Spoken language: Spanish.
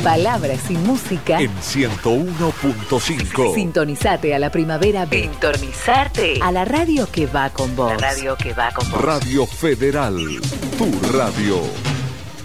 Palabras y música en 101.5. Sintonizate a la primavera. Sintonizarte a la radio que va con vos. Radio Federal, tu radio.